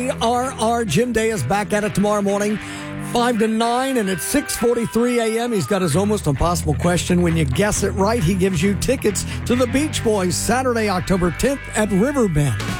RR Jim Day is back at it tomorrow morning, 5 to 9, and at 6:43 a.m. he's got his almost impossible question. When you guess it right, he gives you tickets to the Beach Boys Saturday, October 10th at Riverbend.